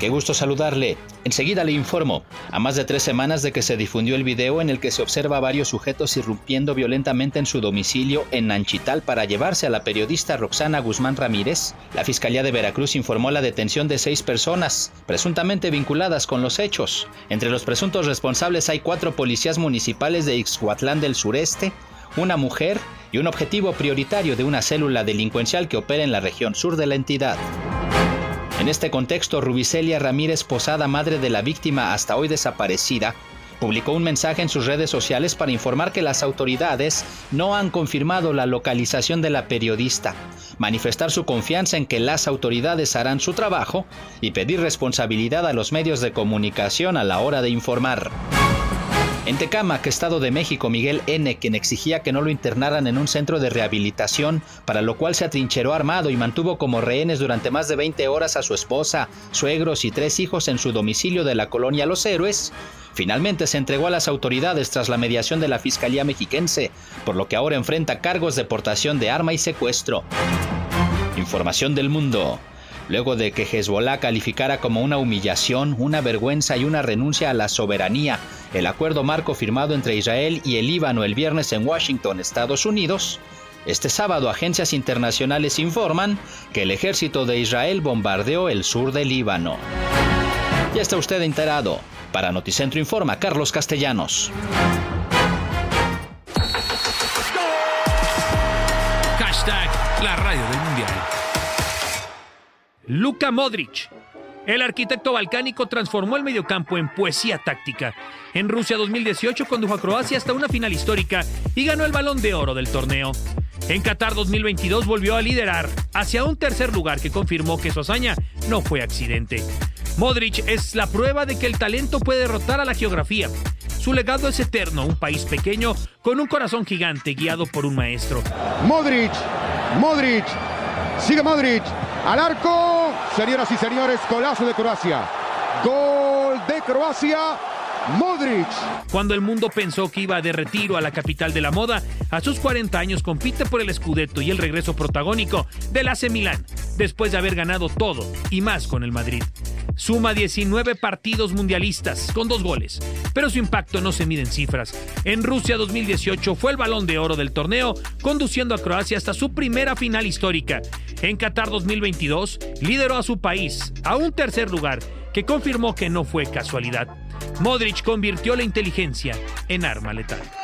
Qué gusto saludarle. Enseguida le informo. A más de 3 semanas de que se difundió el video en el que se observa a varios sujetos irrumpiendo violentamente en su domicilio en Nanchital para llevarse a la periodista Roxana Guzmán Ramírez, la Fiscalía de Veracruz informó la detención de 6 personas, presuntamente vinculadas con los hechos. Entre los presuntos responsables hay 4 policías municipales de Ixhuatlán del Sureste, una mujer y un objetivo prioritario de una célula delincuencial que opera en la región sur de la entidad. En este contexto, Rubicelia Ramírez Posada, madre de la víctima hasta hoy desaparecida, publicó un mensaje en sus redes sociales para informar que las autoridades no han confirmado la localización de la periodista, manifestar su confianza en que las autoridades harán su trabajo y pedir responsabilidad a los medios de comunicación a la hora de informar. En Tecámac, Estado de México, Miguel N., quien exigía que no lo internaran en un centro de rehabilitación, para lo cual se atrincheró armado y mantuvo como rehenes durante más de 20 horas a su esposa, suegros y 3 hijos en su domicilio de la colonia Los Héroes, finalmente se entregó a las autoridades tras la mediación de la Fiscalía Mexiquense, por lo que ahora enfrenta cargos de portación de arma y secuestro. Información del mundo. Luego de que Hezbollah calificara como una humillación, una vergüenza y una renuncia a la soberanía el acuerdo marco firmado entre Israel y el Líbano el viernes en Washington, Estados Unidos, este sábado agencias internacionales informan que el ejército de Israel bombardeó el sur del Líbano. Ya está usted enterado. Para Noticentro Informa, Carlos Castellanos. Hashtag la radio del mundial. Luka Modric. El arquitecto balcánico transformó el mediocampo en poesía táctica. En Rusia 2018 condujo a Croacia hasta una final histórica y ganó el Balón de Oro del torneo. En Qatar 2022 volvió a liderar hacia un tercer lugar que confirmó que su hazaña no fue accidente. Modric es la prueba de que el talento puede derrotar a la geografía. Su legado es eterno, un país pequeño con un corazón gigante guiado por un maestro. Modric, sigue Modric, al arco, señoras y señores, golazo de Croacia, gol de Croacia, Modric. Cuando el mundo pensó que iba de retiro a la capital de la moda, a sus 40 años compite por el Scudetto y el regreso protagónico del AC Milán, después de haber ganado todo y más con el Madrid. Suma 19 partidos mundialistas con 2 goles, pero su impacto no se mide en cifras. En Rusia 2018 fue el Balón de Oro del torneo, conduciendo a Croacia hasta su primera final histórica. En Qatar 2022 lideró a su país a un tercer lugar, que confirmó que no fue casualidad. Modric convirtió la inteligencia en arma letal.